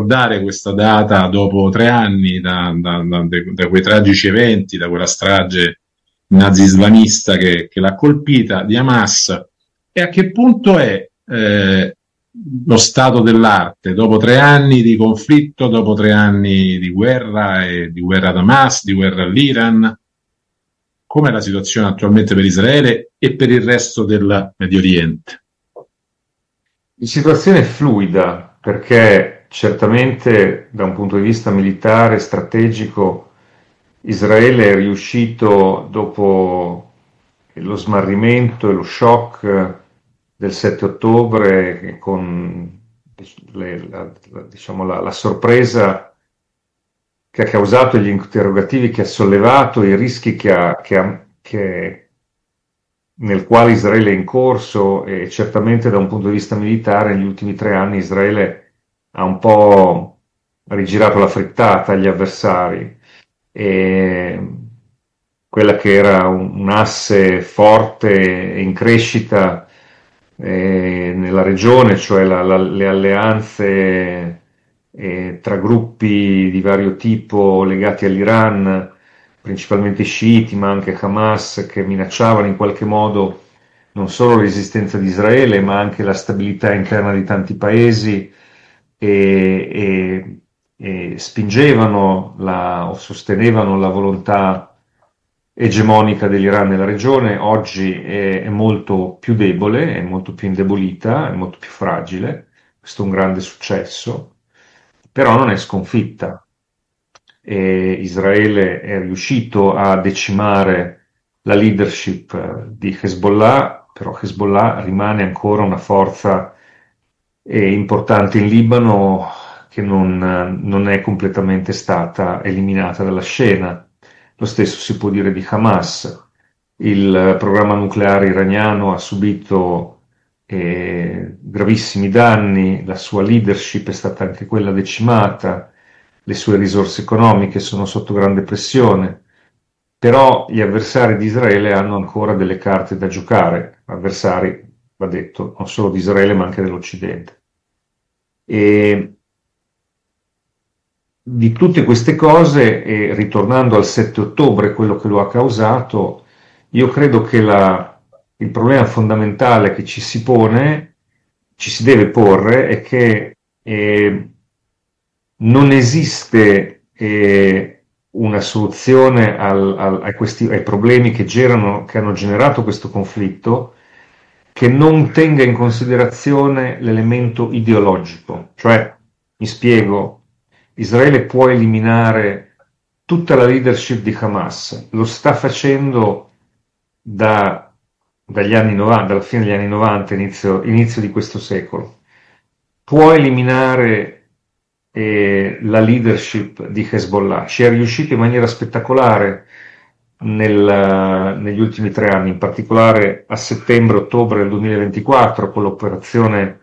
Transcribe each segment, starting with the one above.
ricordare questa data dopo 3 anni da quei tragici eventi, da quella strage nazi-islamista che l'ha colpita, di Hamas, e a che punto è lo stato dell'arte dopo 3 anni di conflitto, dopo 3 anni di guerra, e di guerra ad Hamas, di guerra all'Iran? Com'è la situazione attualmente per Israele e per il resto del Medio Oriente? La situazione è fluida perché certamente da un punto di vista militare, strategico, Israele è riuscito dopo lo smarrimento e lo shock del 7 ottobre con diciamo, la sorpresa che ha causato, gli interrogativi che ha sollevato, i rischi nel quale Israele è in corso, e certamente da un punto di vista militare negli ultimi 3 anni Israele ha un po' rigirato la frittata agli avversari, e quella che era un asse forte e in crescita nella regione, cioè le alleanze tra gruppi di vario tipo legati all'Iran, principalmente sciiti, ma anche Hamas, che minacciavano in qualche modo non solo l'esistenza di Israele, ma anche la stabilità interna di tanti paesi, e spingevano o sostenevano la volontà egemonica dell'Iran nella regione. Oggi è molto più debole, è molto più indebolita, è molto più fragile. Questo è un grande successo, però non è sconfitta. E Israele è riuscito a decimare la leadership di Hezbollah, però Hezbollah rimane ancora una forza importante in Libano, che non è completamente stata eliminata dalla scena. Lo stesso si può dire di Hamas. Il programma nucleare iraniano ha subito gravissimi danni, la sua leadership è stata anche quella decimata, le sue risorse economiche sono sotto grande pressione, però gli avversari di Israele hanno ancora delle carte da giocare, avversari, va detto, non solo di Israele ma anche dell'Occidente. E di tutte queste cose, e ritornando al 7 ottobre, quello che lo ha causato, io credo che il problema fondamentale che ci si pone, ci si deve porre, è che non esiste una soluzione ai problemi che hanno generato questo conflitto, che non tenga in considerazione l'elemento ideologico. Cioè, mi spiego, Israele può eliminare tutta la leadership di Hamas, lo sta facendo dagli anni 90, dalla fine degli anni 90, inizio di questo secolo. Può eliminare la leadership di Hezbollah. Ci è riuscito in maniera spettacolare negli ultimi 3 anni, in particolare a settembre-ottobre del 2024, con l'operazione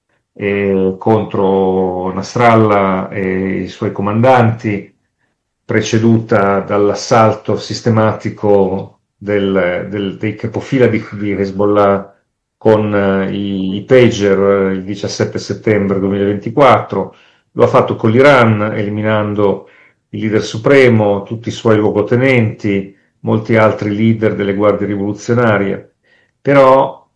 contro Nasrallah e i suoi comandanti, preceduta dall'assalto sistematico dei capofila di Hezbollah con i pager il 17 settembre 2024. Lo ha fatto con l'Iran, eliminando il leader supremo, tutti i suoi luogotenenti, molti altri leader delle guardie rivoluzionarie, però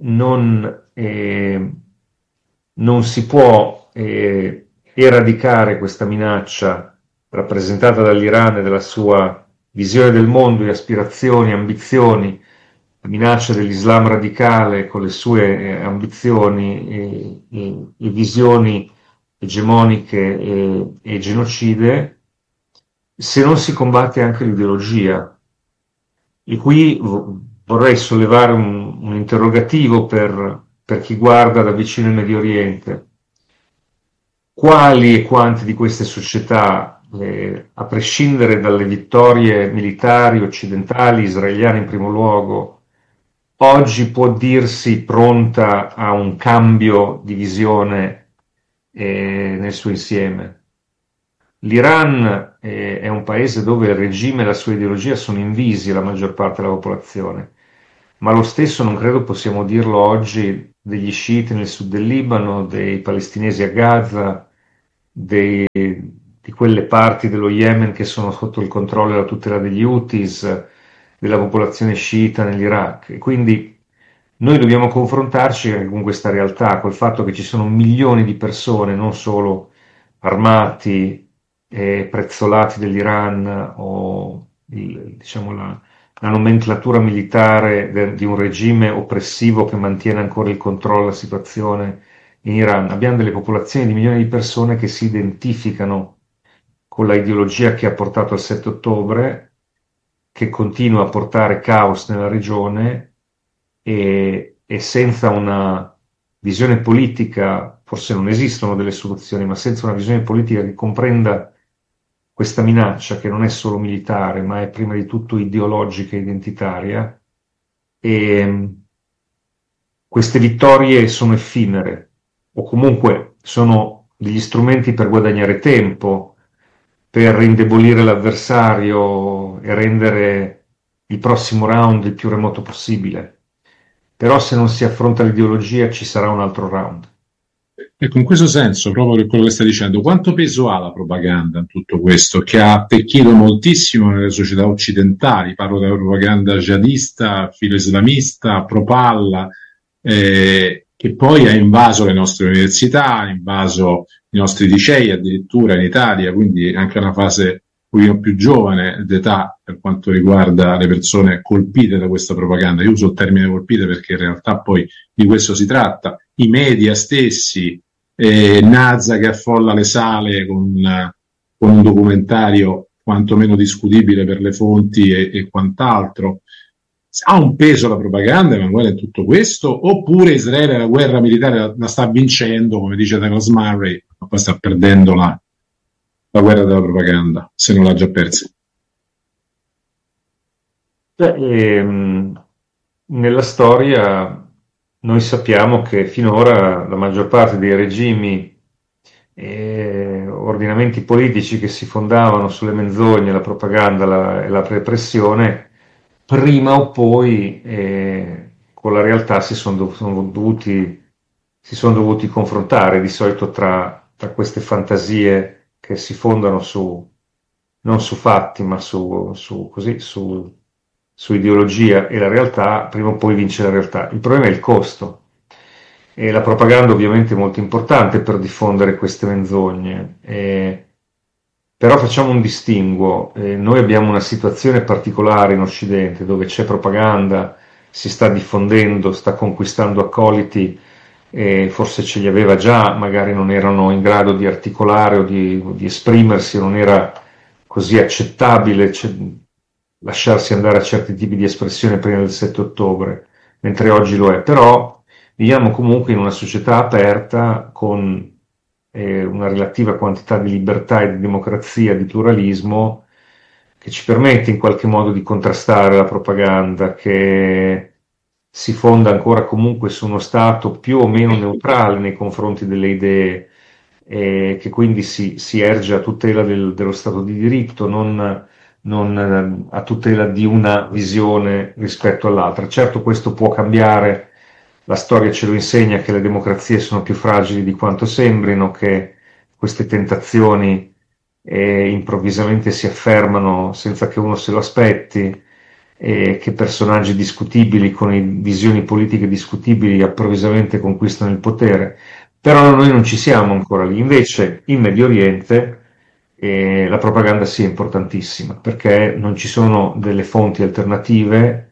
non si può eradicare questa minaccia rappresentata dall'Iran e della sua visione del mondo e aspirazioni, ambizioni, la minaccia dell'Islam radicale con le sue ambizioni e visioni egemoniche e genocide, se non si combatte anche l'ideologia. E qui vorrei sollevare un interrogativo per chi guarda da vicino il Medio Oriente. Quali e quante di queste società, a prescindere dalle vittorie militari occidentali, israeliane in primo luogo, oggi può dirsi pronta a un cambio di visione nel suo insieme? L'Iran è un paese dove il regime e la sua ideologia sono invisi alla maggior parte della popolazione, ma lo stesso non credo possiamo dirlo oggi degli sciiti nel sud del Libano, dei palestinesi a Gaza, di quelle parti dello Yemen che sono sotto il controllo e la tutela degli Houthis, della popolazione sciita nell'Iraq. E quindi noi dobbiamo confrontarci anche con questa realtà, col fatto che ci sono milioni di persone, non solo armati e prezzolati dell'Iran o diciamo la nomenclatura militare di un regime oppressivo che mantiene ancora il controllo della situazione in Iran. Abbiamo delle popolazioni di milioni di persone che si identificano con la ideologia che ha portato al 7 ottobre, che continua a portare caos nella regione e senza una visione politica, forse non esistono delle soluzioni, ma senza una visione politica che comprenda questa minaccia che non è solo militare, ma è prima di tutto ideologica e identitaria, e queste vittorie sono effimere, o comunque sono degli strumenti per guadagnare tempo, per indebolire l'avversario e rendere il prossimo round il più remoto possibile. Però se non si affronta l'ideologia ci sarà un altro round. Ecco, in questo senso, proprio per quello che stai dicendo, quanto peso ha la propaganda in tutto questo, che ha attecchito moltissimo nelle società occidentali? Parlo della propaganda jihadista, filo-islamista, pro-palla, che poi ha invaso le nostre università, ha invaso i nostri licei addirittura in Italia, quindi anche una fase un pochino più giovane d'età per quanto riguarda le persone colpite da questa propaganda. Io uso il termine colpite perché in realtà poi di questo si tratta. I media stessi, Nazza che affolla le sale con un documentario quantomeno discutibile per le fonti e quant'altro. Ha un peso la propaganda, Emanuele, in tutto questo? Oppure Israele la guerra militare la sta vincendo, come dice Douglas Murray, ma poi sta perdendo la guerra della propaganda, se non l'ha già persa? Nella storia noi sappiamo che finora la maggior parte dei regimi e ordinamenti politici che si fondavano sulle menzogne, la propaganda e la repressione, prima o poi con la realtà si sono dovuti confrontare, di solito tra queste fantasie che si fondano non su fatti, ma su ideologia e la realtà, prima o poi vince la realtà. Il problema è il costo. E la propaganda ovviamente è molto importante per diffondere queste menzogne, però facciamo un distinguo. Noi abbiamo una situazione particolare in Occidente dove c'è propaganda, si sta diffondendo, sta conquistando accoliti, forse ce li aveva già, magari non erano in grado di articolare o di esprimersi, non era così accettabile lasciarsi andare a certi tipi di espressione prima del 7 ottobre, mentre oggi lo è. Però viviamo comunque in una società aperta con una relativa quantità di libertà e di democrazia, di pluralismo, che ci permette in qualche modo di contrastare la propaganda che si fonda ancora comunque su uno Stato più o meno neutrale nei confronti delle idee, che quindi si erge a tutela dello Stato di diritto, non a tutela di una visione rispetto all'altra. Certo, questo può cambiare, la storia ce lo insegna che le democrazie sono più fragili di quanto sembrino, che queste tentazioni improvvisamente si affermano senza che uno se lo aspetti, e che personaggi discutibili con visioni politiche discutibili improvvisamente conquistano il potere. Però noi non ci siamo ancora lì. Invece in Medio Oriente la propaganda sia importantissima perché non ci sono delle fonti alternative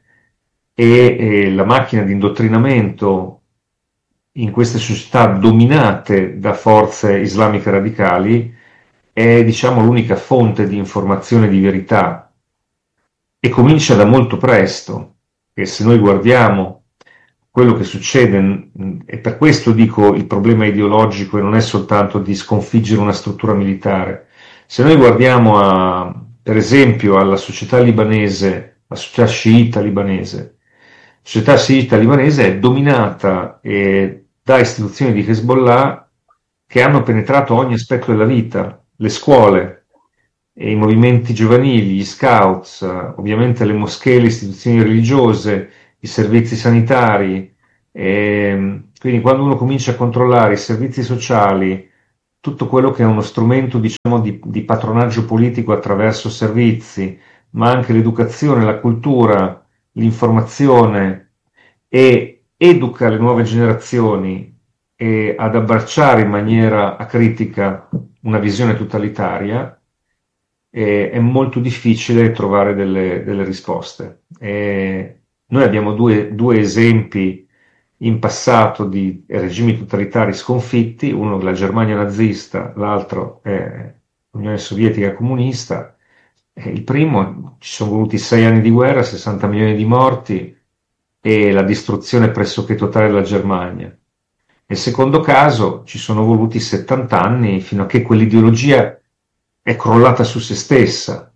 e la macchina di indottrinamento in queste società dominate da forze islamiche radicali è, diciamo, l'unica fonte di informazione di verità e comincia da molto presto. E se noi guardiamo quello che succede, e per questo dico il problema ideologico e non è soltanto di sconfiggere una struttura militare. Se noi guardiamo per esempio alla società libanese, la società sciita libanese, la società sciita libanese è dominata da istituzioni di Hezbollah che hanno penetrato ogni aspetto della vita, le scuole, i movimenti giovanili, gli scouts, ovviamente le moschee, le istituzioni religiose, i servizi sanitari. Quindi quando uno comincia a controllare i servizi sociali, tutto quello che è uno strumento, diciamo, di patronaggio politico attraverso servizi, ma anche l'educazione, la cultura, l'informazione, e educa le nuove generazioni ad abbracciare in maniera acritica una visione totalitaria, è molto difficile trovare delle risposte. Noi abbiamo due esempi in passato di regimi totalitari sconfitti, uno la Germania nazista, l'altro è l'Unione Sovietica comunista. Il primo, ci sono voluti 6 anni di guerra, 60 milioni di morti e la distruzione pressoché totale della Germania. Nel secondo caso ci sono voluti 70 anni fino a che quell'ideologia è crollata su se stessa,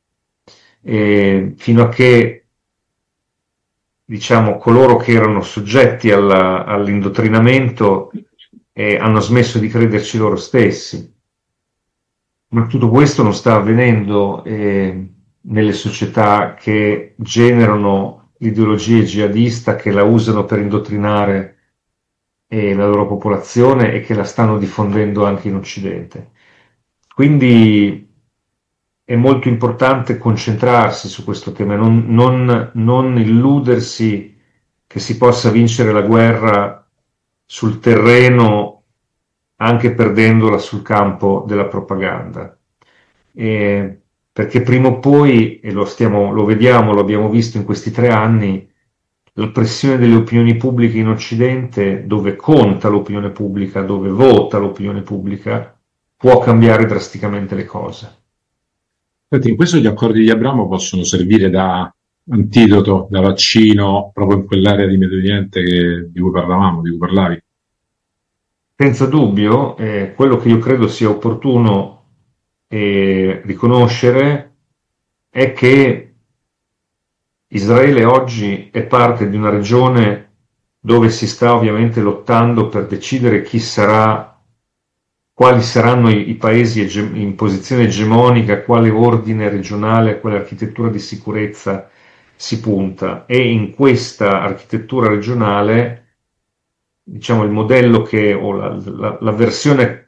fino a che, diciamo, coloro che erano soggetti all'indottrinamento hanno smesso di crederci loro stessi. Ma tutto questo non sta avvenendo nelle società che generano l'ideologia jihadista, che la usano per indottrinare la loro popolazione e che la stanno diffondendo anche in Occidente. Quindi è molto importante concentrarsi su questo tema, non illudersi che si possa vincere la guerra sul terreno anche perdendola sul campo della propaganda. Perché prima o poi, e lo vediamo, lo abbiamo visto in questi 3 anni, la pressione delle opinioni pubbliche in Occidente, dove conta l'opinione pubblica, dove vota l'opinione pubblica, può cambiare drasticamente le cose. Senti, in questo gli accordi di Abramo possono servire da antidoto, da vaccino, proprio in quell'area di Medio Oriente di cui parlavamo, di cui parlavi. Senza dubbio, quello che io credo sia opportuno riconoscere è che Israele oggi è parte di una regione dove si sta ovviamente lottando per decidere quali saranno i paesi in posizione egemonica, quale ordine regionale, a quale architettura di sicurezza si punta. E in questa architettura regionale, diciamo, il modello o la versione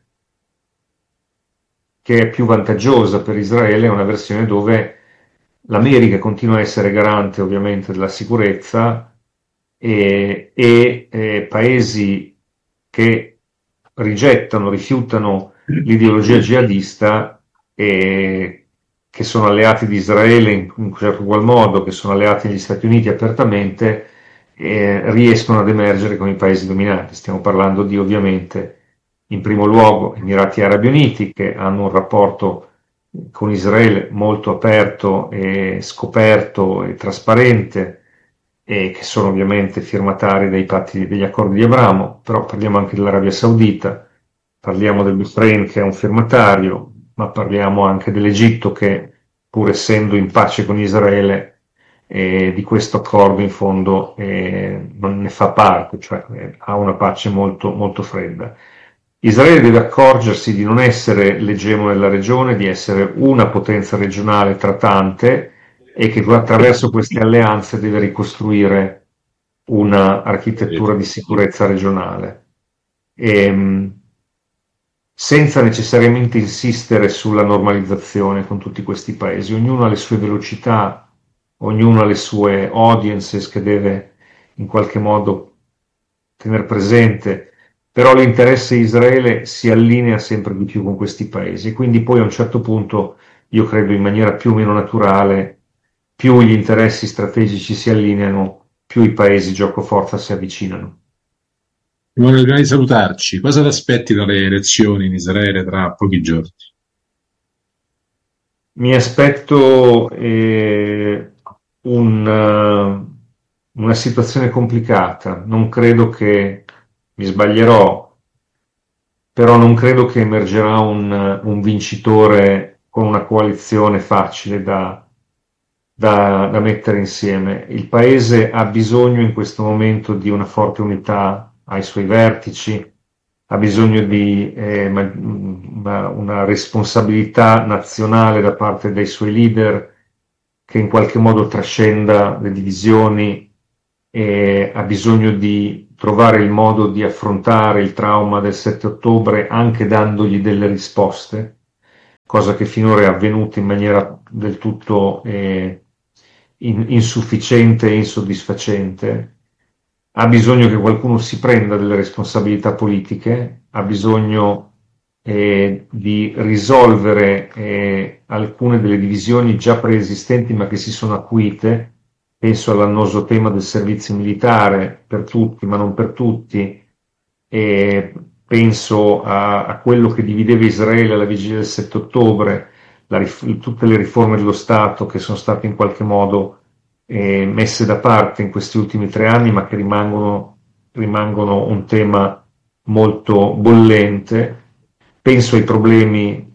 che è più vantaggiosa per Israele è una versione dove l'America continua a essere garante ovviamente della sicurezza e paesi che rifiutano l'ideologia jihadista e che sono alleati di Israele in un certo qual modo, che sono alleati degli Stati Uniti apertamente, riescono ad emergere come i paesi dominanti. Stiamo parlando di, ovviamente, in primo luogo, Emirati Arabi Uniti, che hanno un rapporto con Israele molto aperto e scoperto e trasparente, e che sono ovviamente firmatari degli accordi di Abramo, però parliamo anche dell'Arabia Saudita, parliamo del Bahrain che è un firmatario, ma parliamo anche dell'Egitto che, pur essendo in pace con Israele, di questo accordo in fondo non ne fa parte, cioè ha una pace molto, molto fredda. Israele deve accorgersi di non essere l'egemone della regione, di essere una potenza regionale tra tante, e che attraverso queste alleanze deve ricostruire una architettura di sicurezza regionale, senza necessariamente insistere sulla normalizzazione con tutti questi paesi. Ognuno ha le sue velocità, ognuno ha le sue audiences che deve in qualche modo tenere presente, però l'interesse di Israele si allinea sempre di più con questi paesi, e quindi poi a un certo punto, io credo in maniera più o meno naturale, più gli interessi strategici si allineano, più i paesi giocoforza si avvicinano. Prima di salutarci, cosa ti aspetti dalle elezioni in Israele tra pochi giorni? Mi aspetto una situazione complicata, non credo che mi sbaglierò, però non credo che emergerà un vincitore con una coalizione facile da mettere insieme. Il paese ha bisogno in questo momento di una forte unità ai suoi vertici, ha bisogno di una responsabilità nazionale da parte dei suoi leader che in qualche modo trascenda le divisioni, ha bisogno di trovare il modo di affrontare il trauma del 7 ottobre anche dandogli delle risposte, cosa che finora è avvenuta in maniera del tutto insufficiente e insoddisfacente. Ha bisogno che qualcuno si prenda delle responsabilità politiche, ha bisogno di risolvere alcune delle divisioni già preesistenti ma che si sono acuite. Penso all'annoso tema del servizio militare per tutti ma non per tutti, e penso a quello che divideva Israele alla vigilia del 7 ottobre, tutte le riforme dello Stato che sono state in qualche modo messe da parte in questi ultimi 3 anni ma che rimangono un tema molto bollente. Penso ai problemi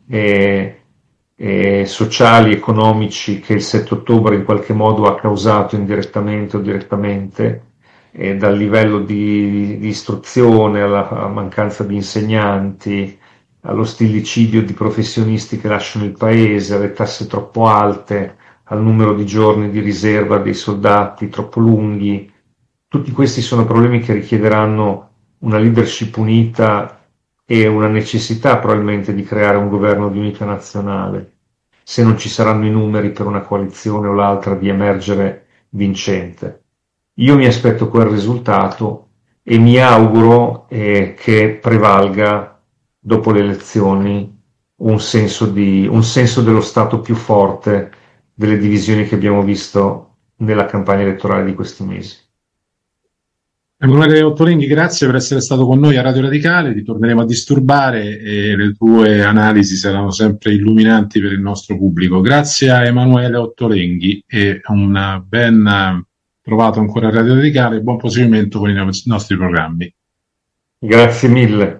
sociali, economici che il 7 ottobre in qualche modo ha causato indirettamente o direttamente, dal livello di istruzione alla mancanza di insegnanti, allo stillicidio di professionisti che lasciano il paese, alle tasse troppo alte, al numero di giorni di riserva dei soldati troppo lunghi. Tutti questi sono problemi che richiederanno una leadership unita e una necessità probabilmente di creare un governo di unità nazionale, se non ci saranno i numeri per una coalizione o l'altra di emergere vincente. Io mi aspetto quel risultato e mi auguro che prevalga dopo le elezioni un senso dello Stato più forte delle divisioni che abbiamo visto nella campagna elettorale di questi mesi. Emanuele Ottolenghi, grazie per essere stato con noi a Radio Radicale, ti torneremo a disturbare e le tue analisi saranno sempre illuminanti per il nostro pubblico. Grazie a Emanuele Ottolenghi e un ben trovato ancora a Radio Radicale, buon proseguimento con i nostri programmi. Grazie mille.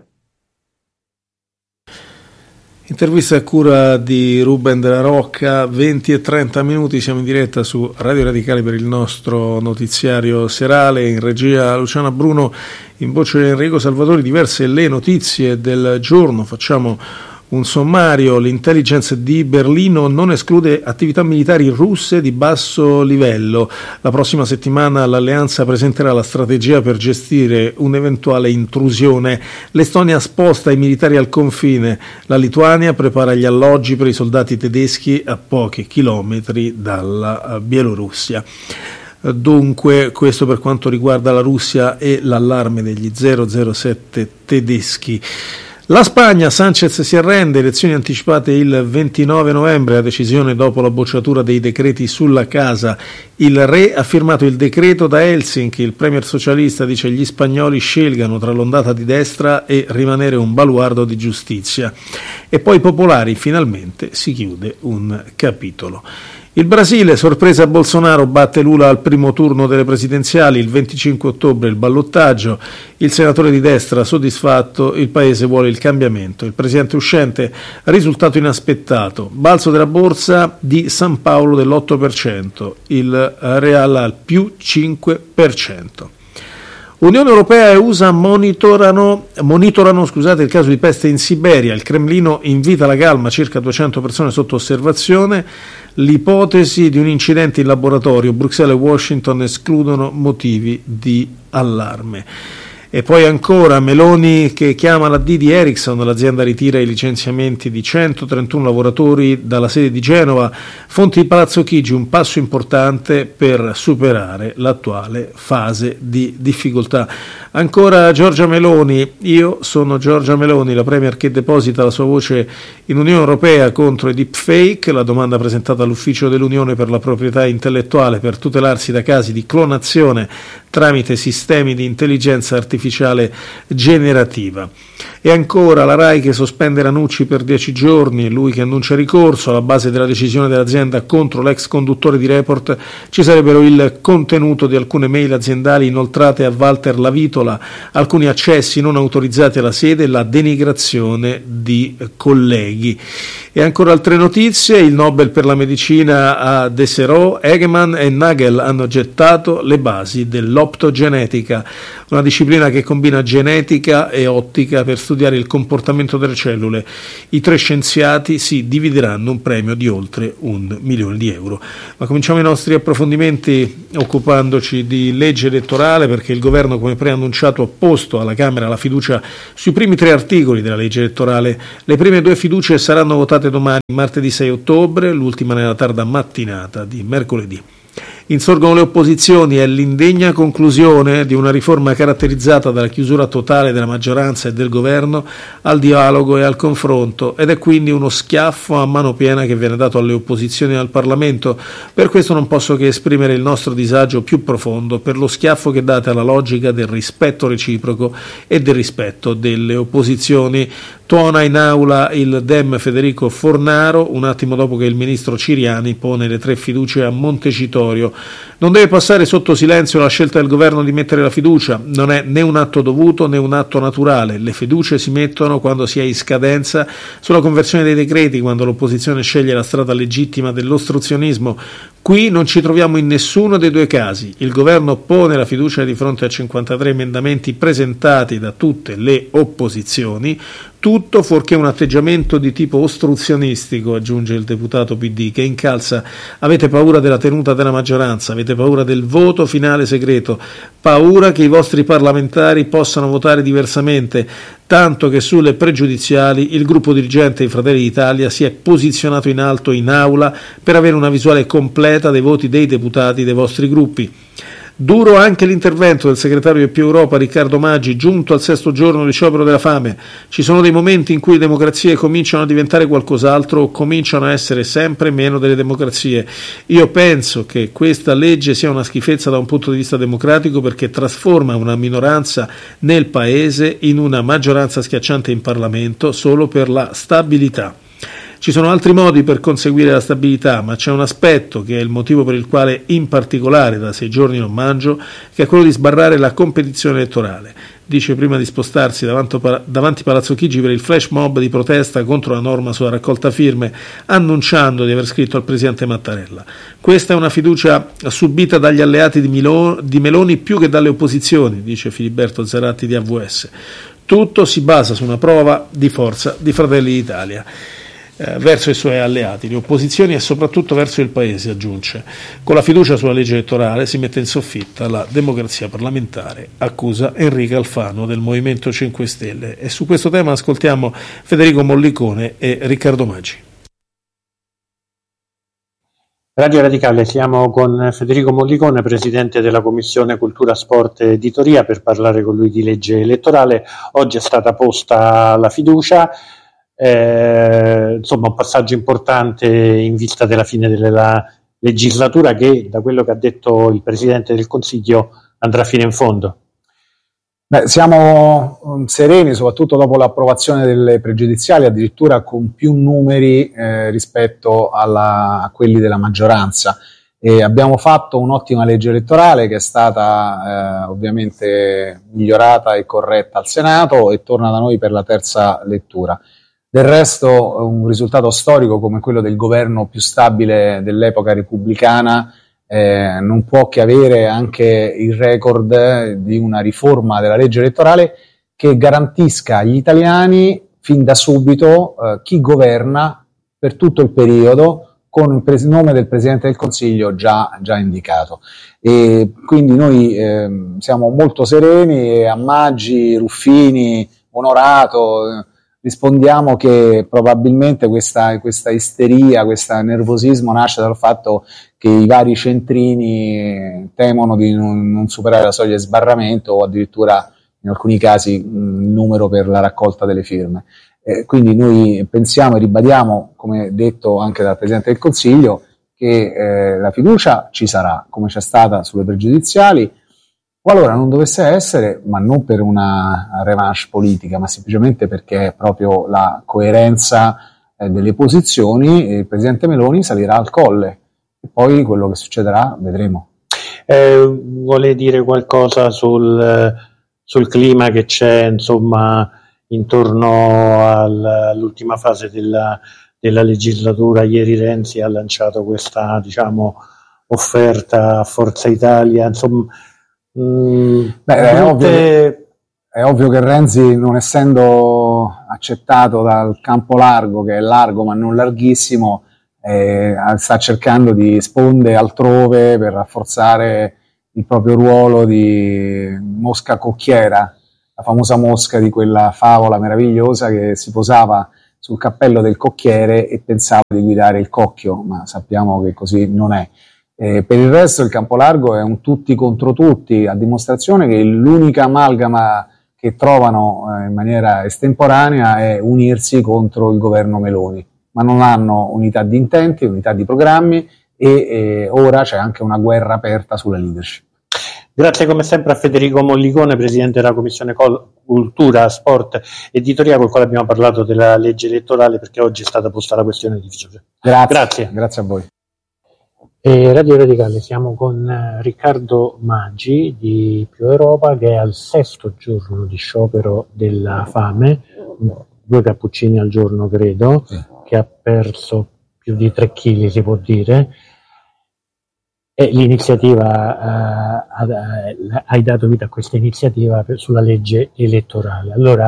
Intervista a cura di Ruben della Rocca, 20 e 30 minuti, siamo in diretta su Radio Radicale per il nostro notiziario serale, in regia Luciana Bruno, in voce Enrico Salvatori, diverse le notizie del giorno, facciamo un sommario. L'intelligence di Berlino non esclude attività militari russe di basso livello. La prossima settimana l'alleanza presenterà la strategia per gestire un'eventuale intrusione. L'Estonia sposta i militari al confine. La Lituania prepara gli alloggi per i soldati tedeschi a pochi chilometri dalla Bielorussia. Dunque, questo per quanto riguarda la Russia e l'allarme degli 007 tedeschi. La Spagna, Sánchez si arrende, elezioni anticipate il 29 novembre, la decisione dopo la bocciatura dei decreti sulla casa. Il re ha firmato il decreto da Helsinki, il premier socialista dice gli spagnoli scelgano tra l'ondata di destra e rimanere un baluardo di giustizia. E poi popolari, finalmente si chiude un capitolo. Il Brasile, sorpresa Bolsonaro, batte Lula al primo turno delle presidenziali, il 25 ottobre il ballottaggio, il senatore di destra soddisfatto, il paese vuole il cambiamento, il presidente uscente, risultato inaspettato, balzo della borsa di San Paolo dell'8%, il real al più 5%. Unione Europea e USA monitorano il caso di peste in Siberia. Il Cremlino invita alla calma, circa 200 persone sotto osservazione. L'ipotesi di un incidente in laboratorio. Bruxelles e Washington escludono motivi di allarme. E poi ancora Meloni che chiama la D di Ericsson, l'azienda ritira i licenziamenti di 131 lavoratori dalla sede di Genova. Fonti di Palazzo Chigi, un passo importante per superare l'attuale fase di difficoltà. Ancora Giorgia Meloni, io sono Giorgia Meloni, la premier che deposita la sua voce in Unione Europea contro i deepfake, la domanda presentata all'ufficio dell'Unione per la proprietà intellettuale per tutelarsi da casi di clonazione tramite sistemi di intelligenza artificiale generativa. E ancora la RAI che sospende Ranucci per 10 giorni, lui che annuncia ricorso. Alla base della decisione dell'azienda contro l'ex conduttore di Report ci sarebbero il contenuto di alcune mail aziendali inoltrate a Walter Lavitola, alcuni accessi non autorizzati alla sede e la denigrazione di colleghi. E ancora altre notizie, il Nobel per la medicina a Deserò, Egeman e Nagel hanno gettato le basi dell'optogenetica, una disciplina che che combina genetica e ottica per studiare il comportamento delle cellule. I 3 scienziati si divideranno un premio di oltre €1 milione. Ma cominciamo i nostri approfondimenti occupandoci di legge elettorale, perché il governo, come preannunciato, ha posto alla Camera la fiducia sui primi 3 articoli della legge elettorale. Le prime 2 fiducie saranno votate domani, martedì 6 ottobre, l'ultima nella tarda mattinata di mercoledì. Insorgono le opposizioni e l'indegna conclusione di una riforma caratterizzata dalla chiusura totale della maggioranza e del governo al dialogo e al confronto, ed è quindi uno schiaffo a mano piena che viene dato alle opposizioni e al Parlamento. Per questo non posso che esprimere il nostro disagio più profondo per lo schiaffo che date alla logica del rispetto reciproco e del rispetto delle opposizioni. Tuona in aula il Dem Federico Fornaro un attimo dopo che il ministro Ciriani pone le 3 fiducie a Montecitorio. Non deve passare sotto silenzio la scelta del governo di mettere la fiducia, non è né un atto dovuto né un atto naturale. Le fiducie si mettono quando si è in scadenza sulla conversione dei decreti, quando l'opposizione sceglie la strada legittima dell'ostruzionismo. Qui non ci troviamo in nessuno dei 2 casi. Il governo pone la fiducia di fronte a 53 emendamenti presentati da tutte le opposizioni, tutto fuorché un atteggiamento di tipo ostruzionistico, aggiunge il deputato PD, che incalza: avete paura della tenuta della maggioranza, avete paura del voto finale segreto, paura che i vostri parlamentari possano votare diversamente, tanto che sulle pregiudiziali il gruppo dirigente di Fratelli d'Italia si è posizionato in alto in aula per avere una visuale completa dei voti dei deputati dei vostri gruppi. Duro anche l'intervento del segretario di Più Europa Riccardo Maggi, giunto al 6° giorno di sciopero della fame. Ci sono dei momenti in cui le democrazie cominciano a diventare qualcos'altro o cominciano a essere sempre meno delle democrazie. Io penso che questa legge sia una schifezza da un punto di vista democratico, perché trasforma una minoranza nel paese in una maggioranza schiacciante in Parlamento solo per la stabilità. Ci sono altri modi per conseguire la stabilità, ma c'è un aspetto che è il motivo per il quale in particolare da 6 giorni non mangio, che è quello di sbarrare la competizione elettorale. Dice prima di spostarsi davanti Palazzo Chigi per il flash mob di protesta contro la norma sulla raccolta firme, annunciando di aver scritto al presidente Mattarella: questa è una fiducia subita dagli alleati di Meloni più che dalle opposizioni, dice Filiberto Zeratti di AVS. Tutto si basa su una prova di forza di Fratelli d'Italia verso i suoi alleati, le opposizioni e soprattutto verso il Paese, aggiunge. Con la fiducia sulla legge elettorale si mette in soffitta la democrazia parlamentare, accusa Enrico Alfano del Movimento 5 Stelle. E su questo tema ascoltiamo Federico Mollicone e Riccardo Maggi. Radio Radicale, siamo con Federico Mollicone, presidente della Commissione Cultura, Sport e Editoria, per parlare con lui di legge elettorale. Oggi è stata posta la fiducia. Insomma, un passaggio importante in vista della fine della legislatura, che, da quello che ha detto il Presidente del Consiglio, andrà fino in fondo. Siamo sereni, soprattutto dopo l'approvazione delle pregiudiziali, addirittura con più numeri rispetto a quelli della maggioranza. E abbiamo fatto un'ottima legge elettorale che è stata ovviamente migliorata e corretta al Senato e torna da noi per la 3ª lettura. Del resto, un risultato storico come quello del governo più stabile dell'epoca repubblicana non può che avere anche il record di una riforma della legge elettorale che garantisca agli italiani fin da subito chi governa per tutto il periodo, con il nome del Presidente del Consiglio già indicato. E quindi noi siamo molto sereni, e a Maggi, Ruffini, Onorato rispondiamo che probabilmente questa isteria, questo nervosismo nasce dal fatto che i vari centrini temono di non superare la soglia di sbarramento o addirittura in alcuni casi il numero per la raccolta delle firme. Quindi noi pensiamo e ribadiamo, come detto anche dal Presidente del Consiglio, che la fiducia ci sarà, come c'è stata sulle pregiudiziali. Qualora non dovesse essere, ma non per una revanche politica, ma semplicemente perché è proprio la coerenza delle posizioni, il Presidente Meloni salirà al colle e poi quello che succederà vedremo. Vuole dire qualcosa sul clima che c'è, insomma, intorno all'ultima fase della legislatura? Ieri Renzi ha lanciato questa, offerta a Forza Italia, insomma. è ovvio che Renzi, non essendo accettato dal campo largo, che è largo ma non larghissimo, sta cercando di sponde altrove per rafforzare il proprio ruolo di mosca cocchiera, la famosa mosca di quella favola meravigliosa che si posava sul cappello del cocchiere e pensava di guidare il cocchio, ma sappiamo che così non è. Per il resto il campo largo è un tutti contro tutti, a dimostrazione che l'unica amalgama che trovano in maniera estemporanea è unirsi contro il governo Meloni, ma non hanno unità di intenti, unità di programmi e ora c'è anche una guerra aperta sulla leadership. Grazie come sempre a Federico Mollicone, Presidente della Commissione Cultura, Sport, Editoria, col quale abbiamo parlato della legge elettorale, perché oggi è stata posta la questione di fiducia. Grazie a voi. Radio Radicale, siamo con Riccardo Maggi di Più Europa, che è al 6° giorno di sciopero della fame, 2 cappuccini al giorno credo, che ha perso più di 3 kg si può dire. E l'iniziativa, hai dato vita a questa iniziativa sulla legge elettorale. Allora,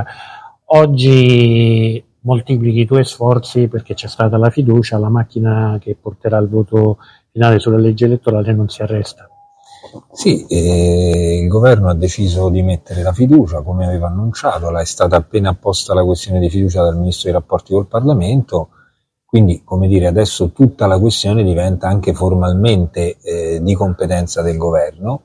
oggi moltiplichi i tuoi sforzi perché c'è stata la fiducia, la macchina che porterà il voto finale sulla legge elettorale non si arresta. Sì, il governo ha deciso di mettere la fiducia, come aveva annunciato, è stata appena posta la questione di fiducia dal Ministro dei Rapporti col Parlamento. Quindi, come dire, adesso tutta la questione diventa anche formalmente di competenza del governo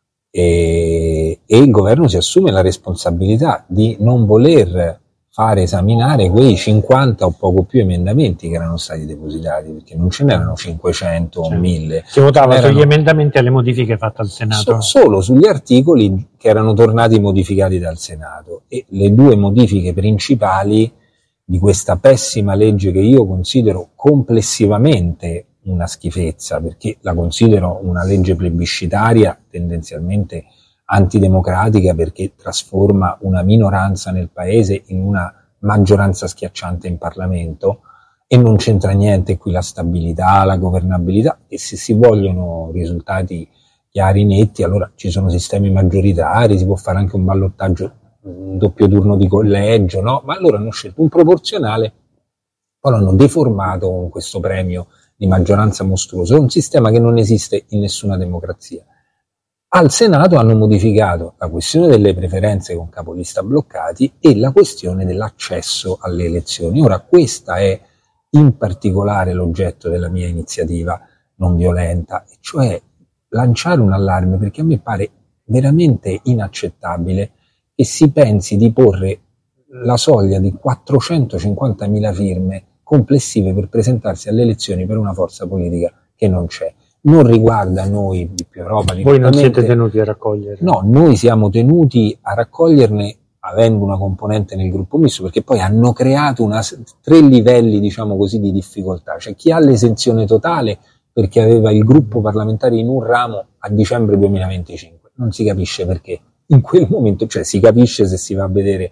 e il governo si assume la responsabilità di non voler fare esaminare quei 50 o poco più emendamenti che erano stati depositati, perché non ce n'erano 500 o 1000. Si votava sugli emendamenti alle modifiche fatte al Senato? Solo sugli articoli che erano tornati modificati dal Senato, e le 2 modifiche principali di questa pessima legge, che io considero complessivamente una schifezza, perché la considero una legge plebiscitaria, tendenzialmente antidemocratica, perché trasforma una minoranza nel paese in una maggioranza schiacciante in Parlamento, e non c'entra niente qui la stabilità, la governabilità, e se si vogliono risultati chiari, netti, allora ci sono sistemi maggioritari, si può fare anche un ballottaggio, un doppio turno di collegio, no? Ma allora hanno scelto un proporzionale, poi l'hanno deformato con questo premio di maggioranza mostruoso. È un sistema che non esiste in nessuna democrazia. Al Senato hanno modificato la questione delle preferenze con capolista bloccati e la questione dell'accesso alle elezioni. Ora, questa è in particolare l'oggetto della mia iniziativa non violenta, e cioè lanciare un allarme, perché a me pare veramente inaccettabile che si pensi di porre la soglia di 450.000 firme complessive per presentarsi alle elezioni per una forza politica che non c'è. Non riguarda noi di Più Europa. Voi non siete tenuti a raccogliere? No, noi siamo tenuti a raccoglierne avendo una componente nel gruppo misto, perché poi hanno creato 3 livelli, diciamo così, di difficoltà. C'è chi ha l'esenzione totale perché aveva il gruppo parlamentare in un ramo a dicembre 2025. Non si capisce perché. In quel momento, cioè si capisce se si va a vedere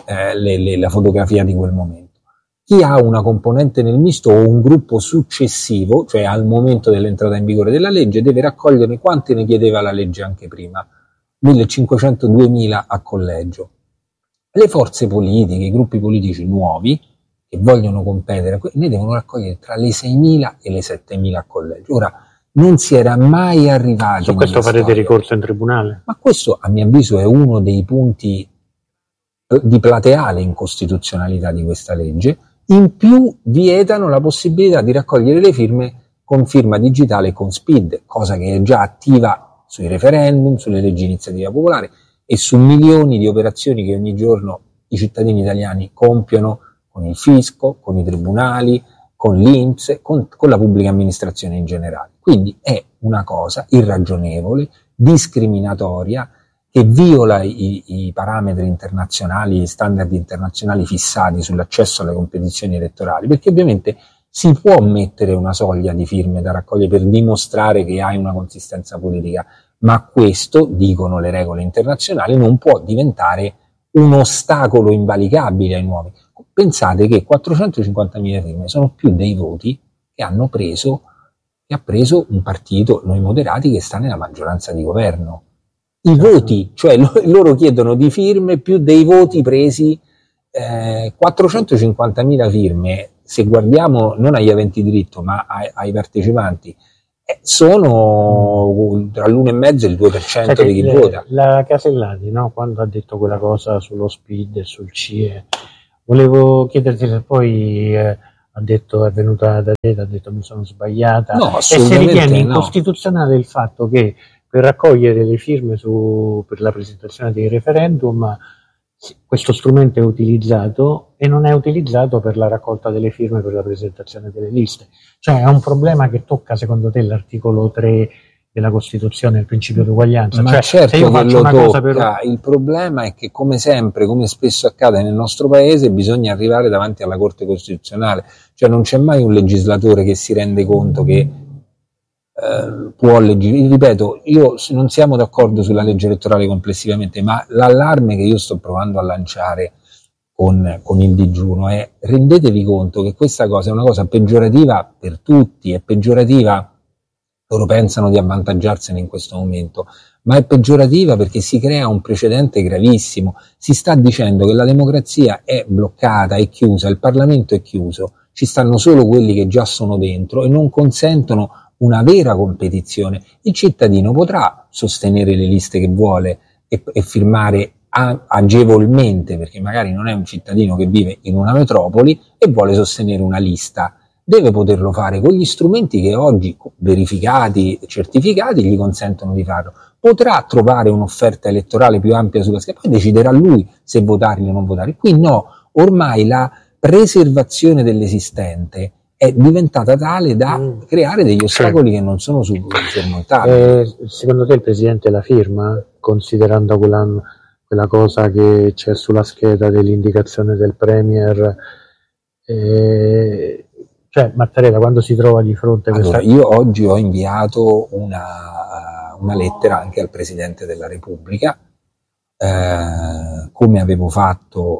la fotografia di quel momento. Chi ha una componente nel misto o un gruppo successivo, cioè al momento dell'entrata in vigore della legge, deve raccoglierne quante ne chiedeva la legge anche prima, 1.500-2.000 a collegio. Le forze politiche, i gruppi politici nuovi che vogliono competere, ne devono raccogliere tra le 6.000 e le 7.000 a collegio. Ora, non si era mai arrivati. Su questo farete ricorso in tribunale? Ma questo, a mio avviso, è uno dei punti di plateale incostituzionalità di questa legge. In più vietano la possibilità di raccogliere le firme con firma digitale con SPID, cosa che è già attiva sui referendum, sulle leggi di iniziativa popolare e su milioni di operazioni che ogni giorno i cittadini italiani compiono con il fisco, con i tribunali, con l'INPS, con la pubblica amministrazione in generale. Quindi è una cosa irragionevole, discriminatoria, che viola i parametri internazionali, gli standard internazionali fissati sull'accesso alle competizioni elettorali, perché ovviamente si può mettere una soglia di firme da raccogliere per dimostrare che hai una consistenza politica, ma questo, dicono le regole internazionali, non può diventare un ostacolo invalicabile ai nuovi. Pensate che 450.000 firme sono più dei voti che ha preso un partito, Noi Moderati, che sta nella maggioranza di governo. i voti, cioè loro chiedono di firme più dei voti presi, 450.000 firme, se guardiamo non agli aventi diritto ma ai partecipanti, sono tra l'1,5 e il 2% di chi vota. La Casellati, no? Quando ha detto quella cosa sullo SPID e sul CIE, volevo chiederti se poi ha detto, è venuta da te, ha detto mi sono sbagliata, no, e se ritiene no. incostituzionale il fatto che per raccogliere le firme per la presentazione dei referendum questo strumento è utilizzato e non è utilizzato per la raccolta delle firme per la presentazione delle liste. Cioè è un problema che tocca secondo te l'articolo 3 della Costituzione, il principio di uguaglianza. Ma cioè, certo se io che faccio lo una tocca, cosa il problema è che come sempre, come spesso accade nel nostro paese, bisogna arrivare davanti alla Corte Costituzionale, cioè non c'è mai un legislatore che si rende conto che può legislare. Ripeto, non siamo d'accordo sulla legge elettorale complessivamente, ma l'allarme che io sto provando a lanciare con il digiuno è: rendetevi conto che questa cosa è una cosa peggiorativa per tutti, è peggiorativa, loro pensano di avvantaggiarsene in questo momento, ma è peggiorativa perché si crea un precedente gravissimo. Si sta dicendo che la democrazia è bloccata, è chiusa, il Parlamento è chiuso, ci stanno solo quelli che già sono dentro e non consentono una vera competizione. Il cittadino potrà sostenere le liste che vuole e firmare agevolmente, perché magari non è un cittadino che vive in una metropoli e vuole sostenere una lista, deve poterlo fare con gli strumenti che oggi verificati, certificati, gli consentono di farlo. Potrà trovare un'offerta elettorale più ampia sulla scheda, poi deciderà lui se votarli o non votarli. Qui no, ormai la preservazione dell'esistente è diventata tale da creare degli ostacoli che non sono sormontabili. Secondo te il Presidente la firma, considerando quella cosa che c'è sulla scheda dell'indicazione del Premier? Cioè Mattarella, quando si trova di fronte a questa... Allora, io oggi ho inviato una lettera anche al Presidente della Repubblica, come avevo fatto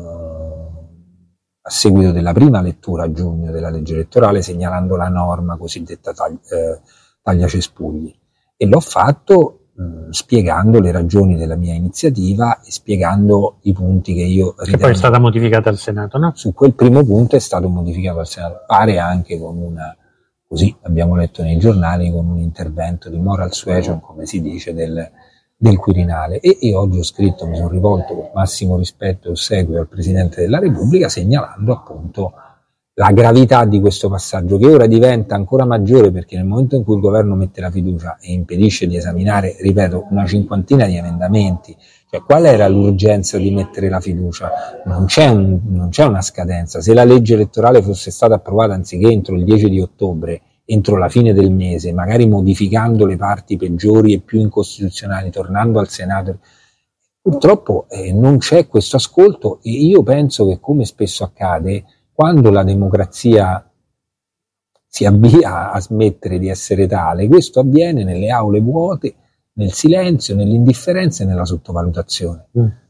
a seguito della prima lettura a giugno della legge elettorale, segnalando la norma cosiddetta tagliacespugli, e l'ho fatto spiegando le ragioni della mia iniziativa e spiegando i punti che io ritengo. Che poi è stata modificata al Senato, no? Su quel primo punto è stato modificato al Senato, pare anche con così abbiamo letto nei giornali, con un intervento di moral suasion, come si dice, del Quirinale. E io oggi ho scritto, mi sono rivolto con massimo rispetto e ossequio al Presidente della Repubblica, segnalando appunto la gravità di questo passaggio, che ora diventa ancora maggiore perché nel momento in cui il governo mette la fiducia e impedisce di esaminare, ripeto, una cinquantina di emendamenti, cioè qual era l'urgenza di mettere la fiducia? Non c'è una scadenza. Se la legge elettorale fosse stata approvata anziché entro il 10 di ottobre, entro la fine del mese, magari modificando le parti peggiori e più incostituzionali, tornando al Senato, purtroppo non c'è questo ascolto, e io penso che, come spesso accade, quando la democrazia si avvia a smettere di essere tale, questo avviene nelle aule vuote, nel silenzio, nell'indifferenza e nella sottovalutazione.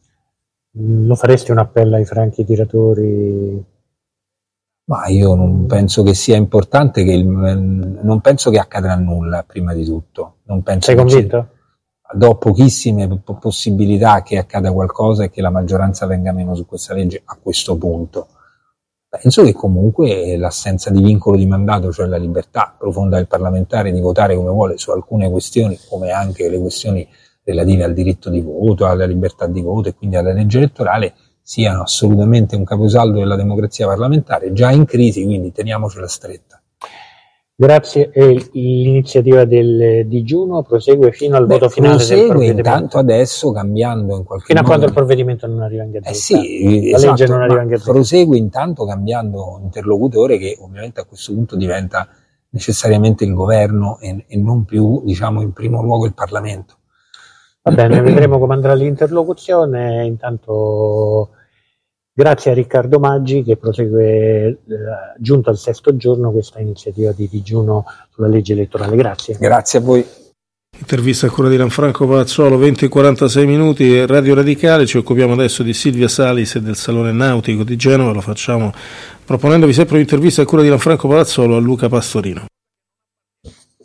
Lo faresti un appello ai franchi tiratori? Ma io non penso che sia importante, non penso che accadrà nulla, prima di tutto. Non penso. Sei convinto? Do pochissime possibilità che accada qualcosa e che la maggioranza venga meno su questa legge a questo punto. Penso che comunque l'assenza di vincolo di mandato, cioè la libertà profonda del parlamentare di votare come vuole su alcune questioni, come anche le questioni relative al diritto di voto, alla libertà di voto e quindi alla legge elettorale, siano assolutamente un caposaldo della democrazia parlamentare, già in crisi, quindi teniamocela stretta. Grazie. E l'iniziativa del digiuno prosegue fino al voto finale del provvedimento? Intanto adesso, cambiando in qualche fino modo... a quando il provvedimento non arriva in gazzetta? Sì, la esatto, legge non arriva in gazzetta. Prosegue intanto cambiando interlocutore, che ovviamente a questo punto diventa necessariamente il governo e non più, diciamo, in primo luogo il Parlamento. Va bene, vedremo come andrà l'interlocuzione. Intanto grazie a Riccardo Maggi, che prosegue, giunto al 6° giorno, questa iniziativa di digiuno sulla legge elettorale. Grazie. Grazie a voi. Intervista a cura di Gianfranco Palazzolo, 20:46 minuti, Radio Radicale. Ci occupiamo adesso di Silvia Salis e del Salone Nautico di Genova. Lo facciamo proponendovi sempre un'intervista a cura di Gianfranco Palazzolo a Luca Pastorino.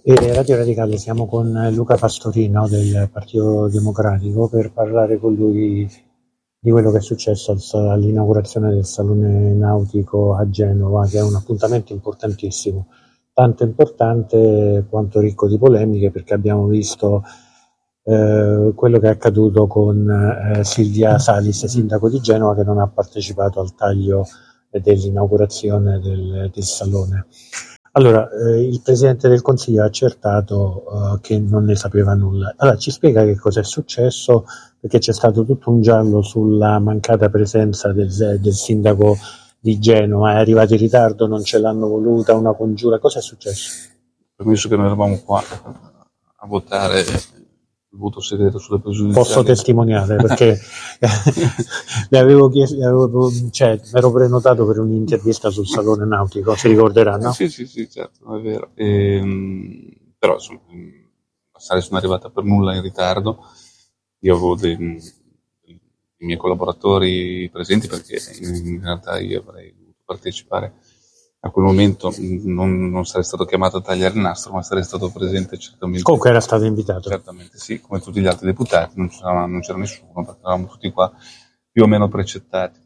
E Radio Radicale, siamo con Luca Pastorino del Partito Democratico per parlare con lui di quello che è successo all'inaugurazione del Salone Nautico a Genova, che è un appuntamento importantissimo, tanto importante quanto ricco di polemiche, perché abbiamo visto quello che è accaduto con Silvia Salis, sindaco di Genova, che non ha partecipato al taglio dell'inaugurazione del Salone. Allora, il Presidente del Consiglio ha accertato che non ne sapeva nulla. Allora, ci spiega che cosa è successo, perché c'è stato tutto un giallo sulla mancata presenza del sindaco di Genova, è arrivato in ritardo, non ce l'hanno voluta, una congiura, cosa è successo? Permesso che noi eravamo qua a votare il voto segreto sulle pregiudiziali. Posso testimoniare perché mi ero prenotato per un'intervista sul Salone Nautico, si ricorderà, no? Sì, certo, è vero. Però insomma, la sono arrivata per nulla in ritardo. Io avevo dei miei collaboratori presenti, perché in realtà io avrei dovuto partecipare. A quel momento non sarei stato chiamato a tagliare il nastro, ma sarei stato presente certamente. Comunque era stato invitato. Certamente sì, come tutti gli altri deputati, non c'era nessuno, perché eravamo tutti qua più o meno precettati.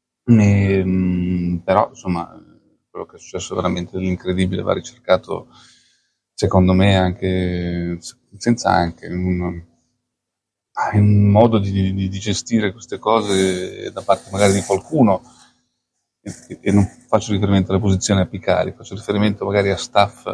Però insomma, quello che è successo veramente dell'incredibile va ricercato, secondo me, anche senza anche un modo di gestire queste cose da parte magari di qualcuno. E non faccio riferimento alle posizioni apicali, faccio riferimento magari a staff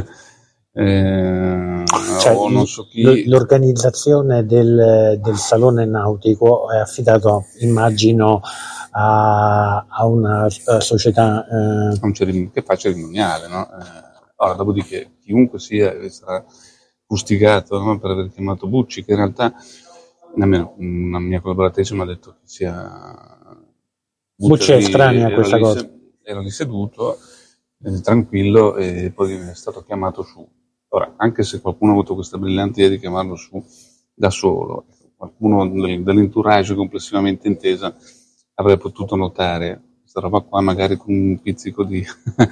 o non so chi. L'organizzazione del Salone Nautico è affidato, immagino, a una società che fa cerimoniale, no? Ora, dopodiché, chiunque sarà fustigato, no, per aver chiamato Bucci, che in realtà nemmeno una mia collaboratrice mi ha detto che sia Bucci è estranea a questa cosa. Era lì seduto, tranquillo, e poi è stato chiamato su. Ora, anche se qualcuno ha avuto questa brillante idea di chiamarlo su da solo, qualcuno dell'entourage complessivamente intesa avrebbe potuto notare questa roba qua, magari con un pizzico di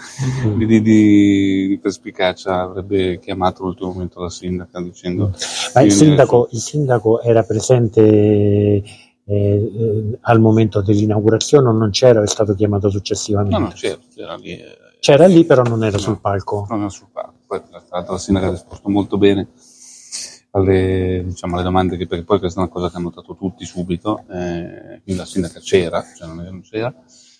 perspicacia avrebbe chiamato all'ultimo momento la sindaca dicendo. Ma il sindaco era presente al momento dell'inaugurazione o non c'era, è stato chiamato successivamente? No, c'era lì. C'era lì, però non era sul palco. Non era sul palco. Poi la sindaca ha risposto molto bene alle domande, perché poi questa è una cosa che hanno notato tutti subito, quindi la sindaca c'era, cioè non è che non c'era.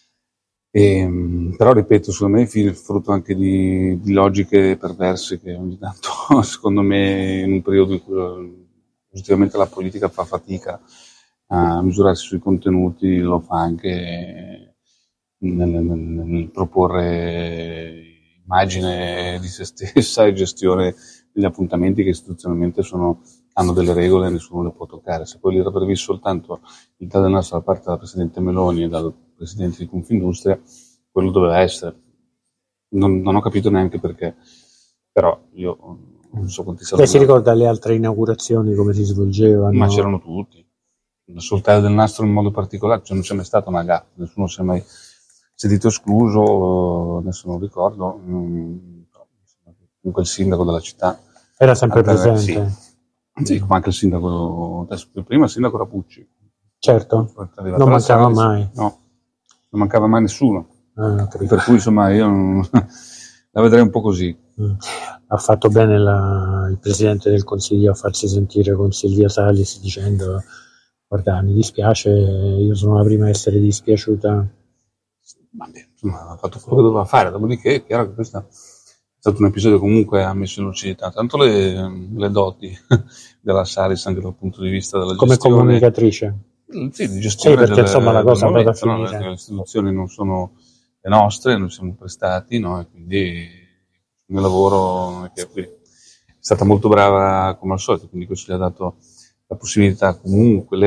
Però ripeto, secondo me è frutto anche di logiche perverse che ogni tanto, secondo me, in un periodo in cui oggettivamente la politica fa fatica a misurarsi sui contenuti, lo fa anche nel proporre immagine di se stessa e gestione degli appuntamenti che istituzionalmente hanno delle regole e nessuno le può toccare. Se poi era previsto soltanto il taglio del nastro da parte della Presidente Meloni e dal Presidente di Confindustria, quello doveva essere. Non ho capito neanche perché, però io non so quanti saranno. Lei si ricorda le altre inaugurazioni come si svolgevano? Ma c'erano tutti. Sul taglio del nastro in modo particolare, cioè non c'è mai stata una gaffa, nessuno si è mai sentito escluso, adesso non ricordo, comunque il sindaco della città era sempre presente. Sì, ma anche il sindaco, prima il sindaco era Pucci. Certo, non mancava mai. No, non mancava mai nessuno. Per cui insomma io la vedrei un po' così. Ha fatto bene il Presidente del Consiglio a farsi sentire con Silvia Salis dicendo: guarda, mi dispiace, io sono la prima a essere dispiaciuta. Vabbè, insomma, ha fatto quello che doveva fare, dopodiché è chiaro che questo è stato un episodio comunque ha messo in lucidità tanto le doti della Salis anche dal punto di vista della come gestione. Come comunicatrice. Sì, di gestione perché insomma la cosa va da finire. Le istituzioni non sono le nostre, noi siamo prestati, no? E quindi il mio lavoro è stata molto brava come al solito, quindi questo le ha dato la possibilità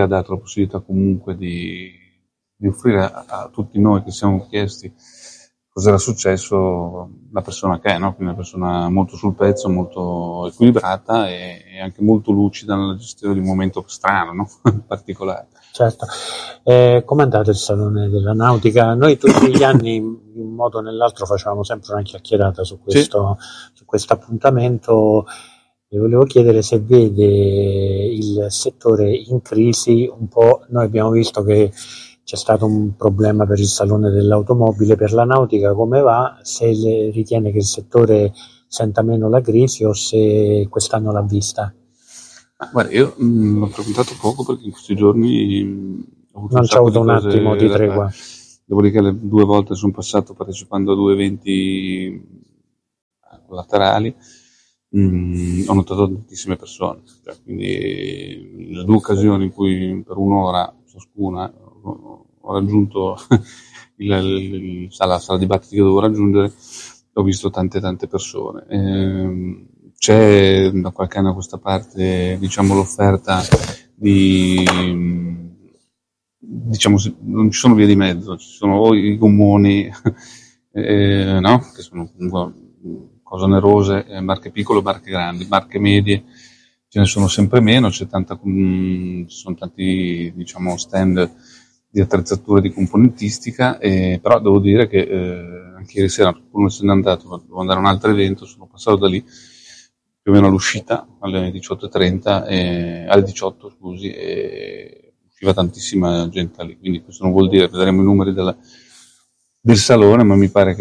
comunque di offrire a tutti noi che siamo chiesti cos'era successo la persona che è, no? Quindi una persona molto sul pezzo, molto equilibrata e anche molto lucida nella gestione di un momento strano, no? Particolare. Certo. Com'è andato il Salone della Nautica? Noi tutti gli anni in un modo o nell'altro facevamo sempre una chiacchierata su questo appuntamento. Le volevo chiedere se vede il settore in crisi un po'. Noi abbiamo visto che c'è stato un problema per il Salone dell'automobile, per la nautica come va, se ritiene che il settore senta meno la crisi o se quest'anno l'ha vista. Guarda, io l'ho frequentato poco perché in questi giorni ho avuto non c'è avuto un attimo di tregua. Dopodiché le 2 volte sono passato partecipando a 2 eventi laterali, ho notato tantissime persone, quindi le 2 occasioni in cui per un'ora ciascuna ho raggiunto la sala dibattiti che dovevo raggiungere, ho visto tante persone. C'è da qualche anno a questa parte, diciamo, l'offerta diciamo, non ci sono vie di mezzo, ci sono o i gommoni, no? Che sono cose onerose, barche piccole, barche grandi, barche medie, ce ne sono sempre meno, ci sono tanti, diciamo, stand di attrezzature di componentistica, però devo dire che anche ieri sera, pur non essendo andato, devo andare a un altro evento, sono passato da lì più o meno all'uscita alle 18:30 alle 18, scusi, e usciva tantissima gente lì, quindi questo non vuol dire, vedremo i numeri del salone, ma mi pare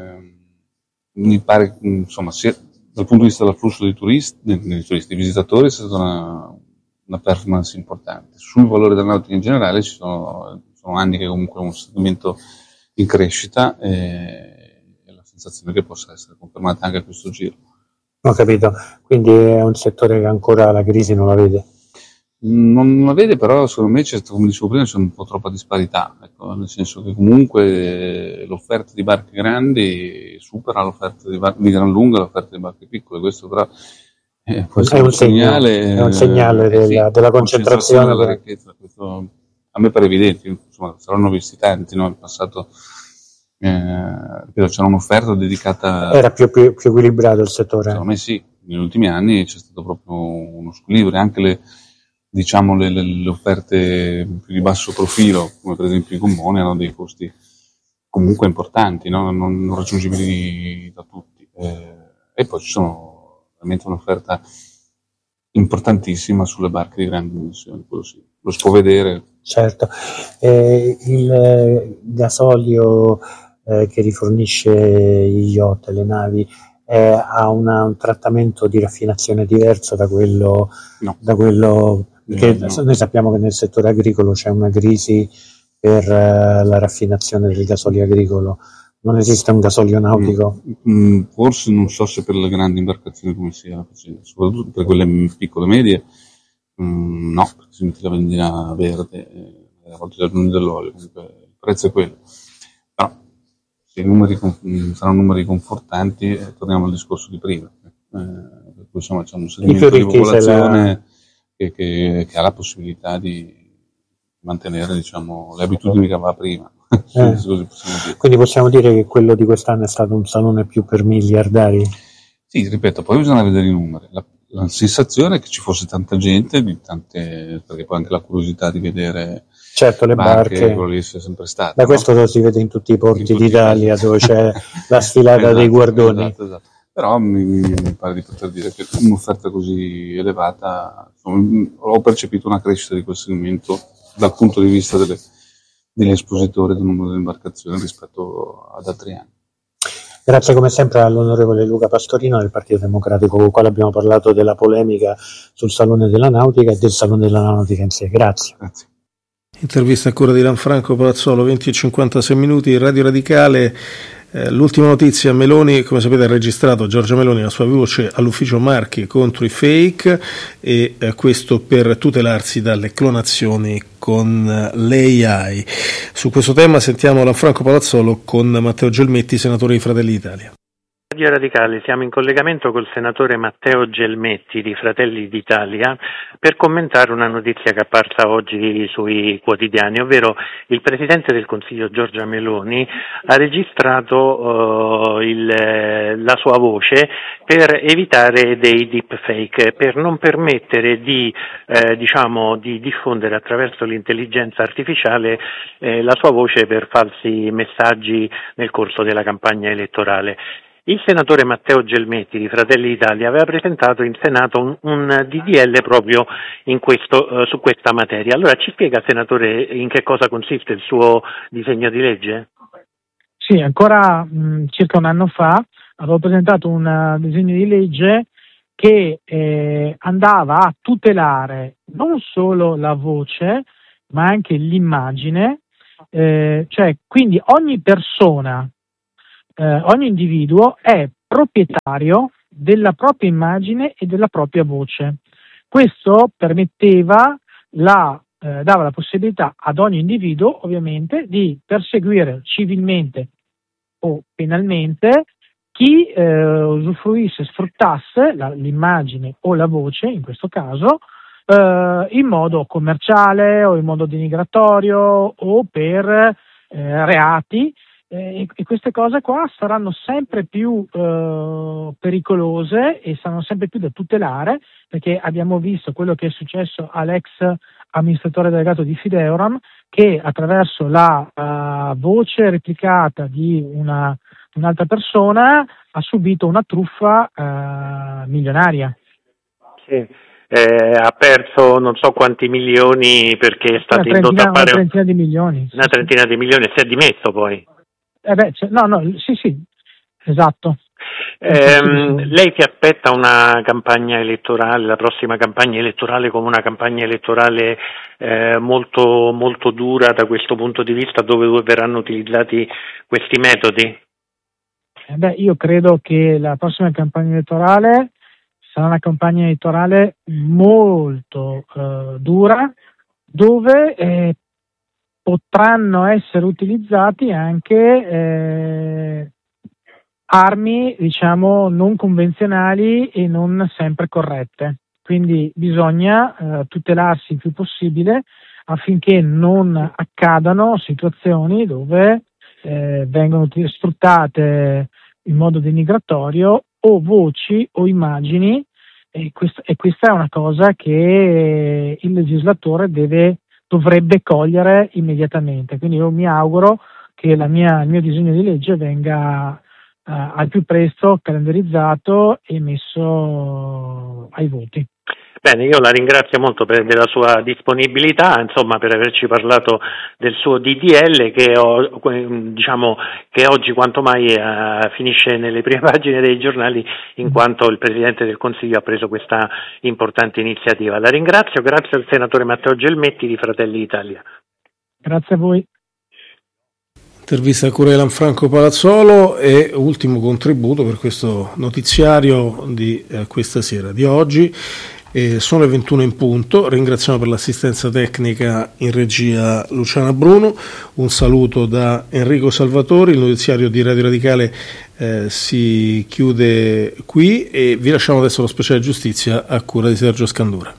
insomma, sia dal punto di vista dell'afflusso di turisti, visitatori, è stata una performance importante. Sul valore della nautica in generale sono anni che comunque è un segmento in crescita e la sensazione che possa essere confermata anche a questo giro. Ho capito, quindi è un settore che ancora la crisi non la vede? Non la vede, però secondo me come dicevo prima, c'è un po' troppa disparità, ecco, nel senso che comunque l'offerta di barche grandi supera l'offerta di gran lunga, l'offerta di barche piccole, questo però può essere un segnale della concentrazione della ricchezza. Questo a me pare evidente, insomma, saranno visti tanti, no? In passato c'era un'offerta dedicata. Era più equilibrato il settore? Secondo me sì, negli ultimi anni c'è stato proprio uno squilibrio, anche le offerte più di basso profilo, come per esempio i gommoni, hanno dei costi comunque importanti, no? non raggiungibili da tutti. E poi ci sono veramente un'offerta importantissima sulle barche di grandi dimensioni, quello sì, lo si può vedere. Certo, il gasolio che rifornisce gli yacht, le navi, ha un trattamento di raffinazione diverso da quello, No. Perché No. Noi sappiamo che nel settore agricolo c'è una crisi per la raffinazione del gasolio agricolo. Non esiste un gasolio nautico? Forse non so se per le grandi imbarcazioni come sia la faccenda, soprattutto per quelle piccole e medie, no, perché si mette la benzina verde, a volte si aggiunge dell'olio, comunque il prezzo è quello. Però se i numeri saranno numeri confortanti, torniamo al discorso di prima. Per cui insomma c'è un segmento di popolazione che ha la possibilità di mantenere, diciamo, le abitudini che aveva prima. Così possiamo dire. Quindi possiamo dire che quello di quest'anno è stato un salone più per miliardari? Sì, ripeto, poi bisogna vedere i numeri. La sensazione è che ci fosse tanta gente, perché poi anche la curiosità di vedere certo, le barche. Quello lì è sempre stato. Da questo lo si vede in tutti i porti d'Italia dove c'è la sfilata dei guardoni. Esatto. Però mi pare di poter dire che un'offerta così elevata, insomma, ho percepito una crescita di quel segmento dal punto di vista degli espositori del numero di imbarcazioni rispetto ad altri anni. Grazie come sempre all'onorevole Luca Pastorino del Partito Democratico, con il quale abbiamo parlato della polemica sul Salone della Nautica e del Salone della Nautica in sé. Grazie. Intervista a cura di Lanfranco Palazzolo, 20:56 minuti, Radio Radicale. L'ultima notizia, Meloni, come sapete, ha registrato Giorgia Meloni la sua voce all'ufficio Marche contro i fake e questo per tutelarsi dalle clonazioni con l'AI. Su questo tema sentiamo Lanfranco Palazzolo con Matteo Gelmetti, senatore di Fratelli d'Italia. Radio Radicale, siamo in collegamento col senatore Matteo Gelmetti di Fratelli d'Italia per commentare una notizia che è apparsa oggi sui quotidiani, ovvero il Presidente del Consiglio Giorgia Meloni ha registrato la sua voce per evitare dei deepfake, per non permettere di diffondere attraverso l'intelligenza artificiale la sua voce per falsi messaggi nel corso della campagna elettorale. Il senatore Matteo Gelmetti di Fratelli d'Italia aveva presentato in Senato un DDL proprio su questa materia. Allora ci spiega, senatore, in che cosa consiste il suo disegno di legge? Sì, ancora circa un anno fa avevo presentato un disegno di legge che andava a tutelare non solo la voce ma anche l'immagine, cioè quindi ogni persona, ogni individuo è proprietario della propria immagine e della propria voce. Questo permetteva dava la possibilità ad ogni individuo ovviamente di perseguire civilmente o penalmente chi usufruisse, sfruttasse l'immagine o la voce, in questo caso, in modo commerciale o in modo denigratorio o per reati, e queste cose qua saranno sempre più pericolose e saranno sempre più da tutelare, perché abbiamo visto quello che è successo all'ex amministratore delegato di Fideuram, che attraverso la voce replicata di un'altra persona ha subito una truffa milionaria. Sì. Ha perso non so quanti milioni perché è stato indotto a fare una trentina di milioni. Una trentina di milioni, si è dimesso poi. Sì, esatto. Lei si aspetta una campagna elettorale, la prossima campagna elettorale, come una campagna elettorale molto, molto dura da questo punto di vista, dove verranno utilizzati questi metodi? Io credo che la prossima campagna elettorale sarà una campagna elettorale molto dura, dove potranno essere utilizzati anche armi, diciamo, non convenzionali e non sempre corrette. Quindi bisogna tutelarsi il più possibile affinché non accadano situazioni dove vengono sfruttate in modo denigratorio o voci o immagini, e questa è una cosa che il legislatore dovrebbe cogliere immediatamente. Quindi io mi auguro che il mio disegno di legge venga al più presto calendarizzato e messo ai voti. Bene, io la ringrazio molto della sua disponibilità, insomma, per averci parlato del suo DDL che oggi quanto mai finisce nelle prime pagine dei giornali, in quanto il Presidente del Consiglio ha preso questa importante iniziativa. La ringrazio, grazie al senatore Matteo Gelmetti di Fratelli d'Italia. Grazie a voi. Intervista a cura di Lanfranco Palazzolo e ultimo contributo per questo notiziario di questa sera, di oggi. Sono le 21 in punto. Ringraziamo per l'assistenza tecnica in regia Luciana Bruno. Un saluto da Enrico Salvatori. Il notiziario di Radio Radicale si chiude qui e vi lasciamo adesso lo speciale giustizia a cura di Sergio Scandura.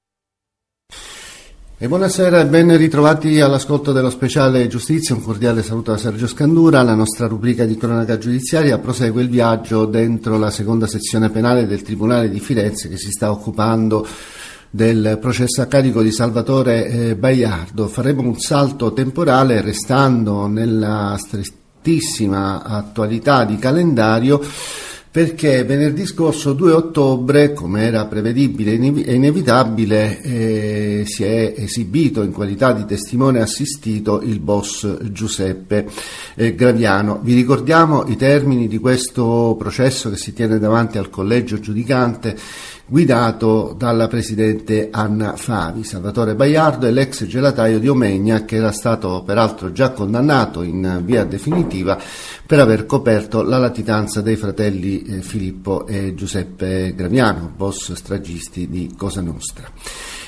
E buonasera e ben ritrovati all'ascolto dello speciale giustizia. Un cordiale saluto da Sergio Scandura. La nostra rubrica di cronaca giudiziaria prosegue il viaggio dentro la seconda sezione penale del Tribunale di Firenze, che si sta occupando del processo a carico di Salvatore Baiardo. Faremo un salto temporale restando nella strettissima attualità di calendario, perché venerdì scorso 2 ottobre, come era prevedibile e inevitabile, si è esibito in qualità di testimone assistito il boss Giuseppe Graviano. Vi ricordiamo i termini di questo processo che si tiene davanti al collegio giudicante guidato dalla presidente Anna Favi. Salvatore Baiardo è l'ex gelataio di Omegna, che era stato peraltro già condannato in via definitiva per aver coperto la latitanza dei fratelli Filippo e Giuseppe Graviano, boss stragisti di Cosa Nostra.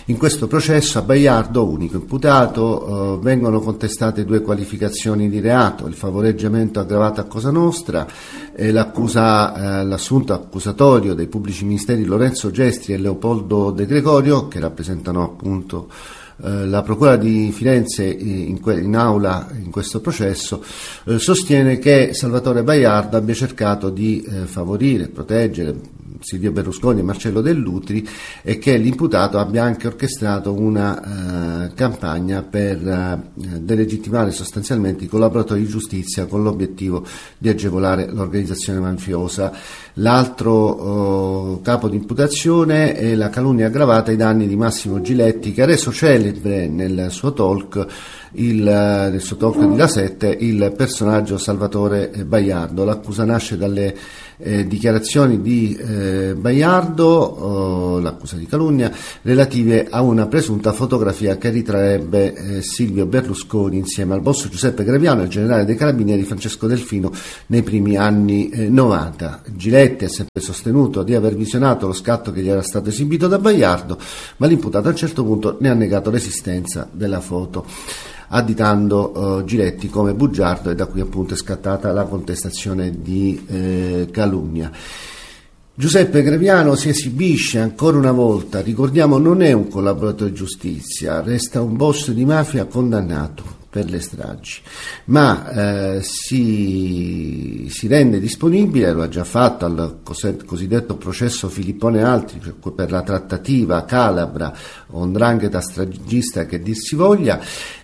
In questo processo a Baiardo, unico imputato, vengono contestate 2 qualificazioni di reato: il favoreggiamento aggravato a Cosa Nostra e l'assunto accusatorio dei pubblici ministeri Lorenzo Gestri e Leopoldo De Gregorio, che rappresentano appunto la Procura di Firenze in aula in questo processo, sostiene che Salvatore Baiardo abbia cercato di favorire, proteggere Silvio Berlusconi e Marcello Dell'Utri, e che l'imputato abbia anche orchestrato una campagna per delegittimare sostanzialmente i collaboratori di giustizia con l'obiettivo di agevolare l'organizzazione mafiosa. L'altro capo di imputazione è la calunnia aggravata ai danni di Massimo Giletti, che ha reso celebre nel suo talk di La 7 il personaggio Salvatore Baiardo. L'accusa nasce dalle dichiarazioni di Baiardo, l'accusa di calunnia, relative a una presunta fotografia che ritraerebbe Silvio Berlusconi insieme al boss Giuseppe Graviano e al generale dei Carabinieri Francesco Delfino nei primi anni 90. Giletti ha sempre sostenuto di aver visionato lo scatto che gli era stato esibito da Baiardo, ma l'imputato a un certo punto ne ha negato l'esistenza della foto, additando Giletti come bugiardo, e da qui appunto è scattata la contestazione di calunnia. Giuseppe Graviano si esibisce ancora una volta, ricordiamo non è un collaboratore di giustizia, resta un boss di mafia condannato per le stragi, ma si rende disponibile, lo ha già fatto al cosiddetto processo Filippone e altri, per la trattativa calabra o 'ndrangheta stragista che dir si voglia.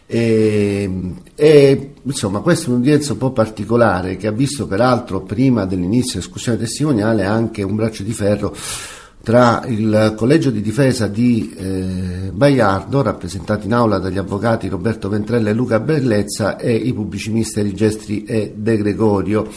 Insomma, questa è un'udienza un po' particolare, che ha visto peraltro prima dell'inizio dell'escussione testimoniale anche un braccio di ferro tra il collegio di difesa di Baiardo, rappresentato in aula dagli avvocati Roberto Ventrella e Luca Bellezza, e i pubblici ministeri Gestri e De Gregorio.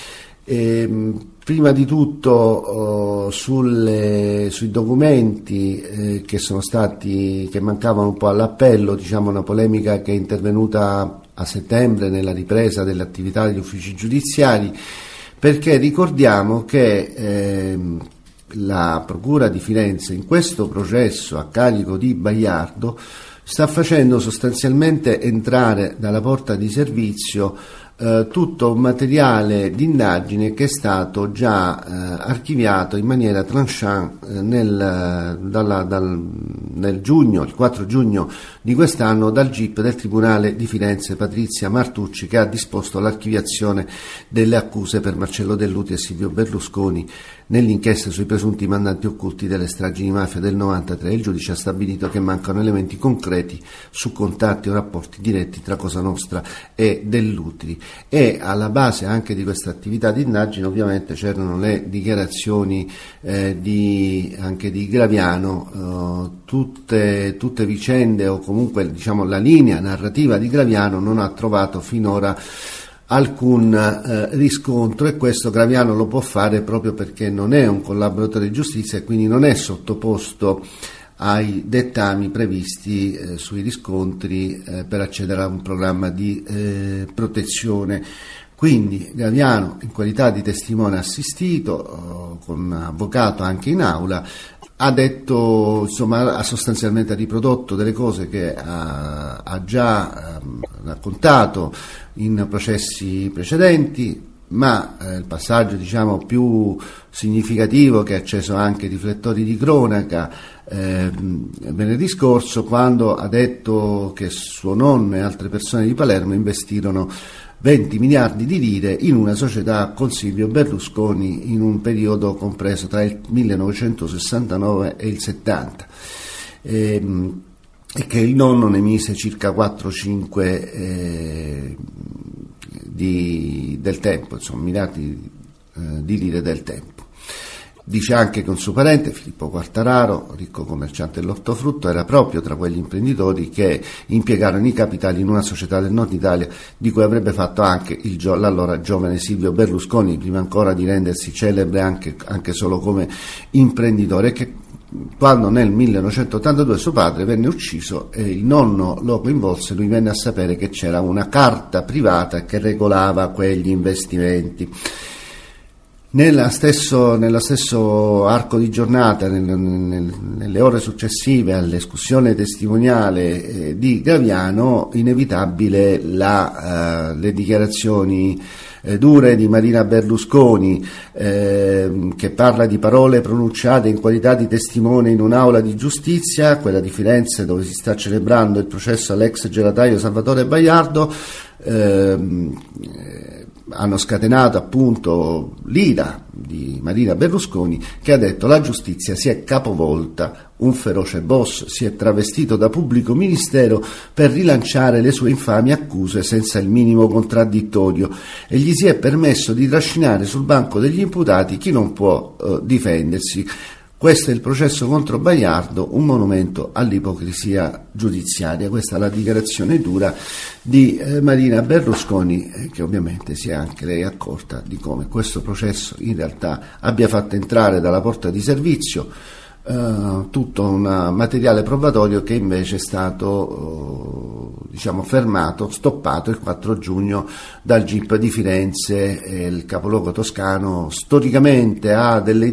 Prima di tutto sui documenti che mancavano un po' all'appello, diciamo una polemica che è intervenuta a settembre nella ripresa delle attività degli uffici giudiziari, perché ricordiamo che la Procura di Firenze in questo processo a carico di Baiardo sta facendo sostanzialmente entrare dalla porta di servizio tutto un materiale di indagine che è stato già archiviato in maniera tranchant nel giugno, il 4 giugno di quest'anno, dal GIP del Tribunale di Firenze Patrizia Martucci, che ha disposto l'archiviazione delle accuse per Marcello Dell'Utri e Silvio Berlusconi nell'inchiesta sui presunti mandanti occulti delle stragi di mafia del 93. Il giudice ha stabilito che mancano elementi concreti su contatti o rapporti diretti tra Cosa Nostra e Dell'Utri, e alla base anche di questa attività di indagine ovviamente c'erano le dichiarazioni anche di Graviano, tutte vicende, o comunque diciamo la linea narrativa di Graviano non ha trovato finora alcun riscontro, e questo Graviano lo può fare proprio perché non è un collaboratore di giustizia e quindi non è sottoposto ai dettami previsti sui riscontri per accedere a un programma di protezione. Quindi Graviano, in qualità di testimone assistito, con avvocato anche in aula, ha detto, insomma, ha sostanzialmente riprodotto delle cose che ha già raccontato in processi precedenti, ma il passaggio diciamo più significativo, che ha acceso anche i riflettori di cronaca venerdì scorso, quando ha detto che suo nonno e altre persone di Palermo investirono 20 miliardi di lire in una società con Silvio Berlusconi in un periodo compreso tra il 1969 e il 70, e che il nonno ne mise circa 4-5 del tempo, insomma miliardi di lire del tempo. Dice anche che un suo parente, Filippo Quartararo, ricco commerciante dell'ortofrutto, era proprio tra quegli imprenditori che impiegarono i capitali in una società del nord Italia di cui avrebbe fatto anche l'allora giovane Silvio Berlusconi, prima ancora di rendersi celebre anche solo come imprenditore, che quando nel 1982 suo padre venne ucciso e il nonno lo coinvolse, lui venne a sapere che c'era una carta privata che regolava quegli investimenti. Nello stesso arco di giornata, nelle ore successive all'escussione testimoniale di Gaviano, inevitabile le dichiarazioni dure di Marina Berlusconi, che parla di parole pronunciate in qualità di testimone in un'aula di giustizia, quella di Firenze, dove si sta celebrando il processo all'ex gelataio Salvatore Baiardo. Hanno scatenato appunto l'ira di Marina Berlusconi, che ha detto: la giustizia si è capovolta, un feroce boss si è travestito da pubblico ministero per rilanciare le sue infami accuse senza il minimo contraddittorio, e gli si è permesso di trascinare sul banco degli imputati chi non può difendersi. Questo è il processo contro Baiardo, un monumento all'ipocrisia giudiziaria. Questa è la dichiarazione dura di Marina Berlusconi, che ovviamente si è anche lei accorta di come questo processo in realtà abbia fatto entrare dalla porta di servizio tutto un materiale probatorio che invece è stato fermato, stoppato il 4 giugno dal GIP di Firenze. Il capoluogo toscano storicamente ha delle